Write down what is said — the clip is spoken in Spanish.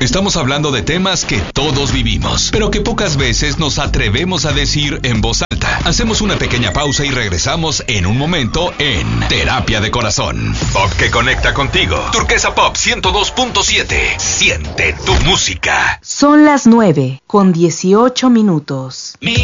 Estamos hablando de temas que todos vivimos, pero que pocas veces nos atrevemos a decir en voz alta. Hacemos una pequeña pausa y regresamos en un momento en Terapia de Corazón. Pop que conecta contigo. Turquesa Pop 102.7. Siente tu música. Son las 9:18.